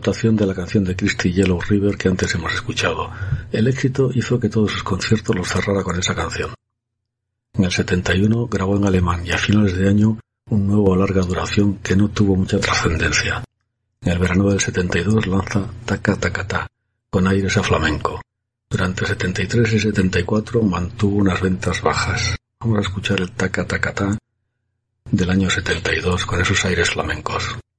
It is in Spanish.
adaptación de la canción de Christy Yellow River que antes hemos escuchado. El éxito hizo que todos sus conciertos los cerrara con esa canción. En el 71 grabó en alemán y a finales de año un nuevo a larga duración que no tuvo mucha trascendencia. En el verano del 72 lanza Taca Taca Ta, con aires a flamenco. Durante el 73 y 74 mantuvo unas ventas bajas. Vamos a escuchar el Taca Taca Ta del año 72 con esos aires flamencos.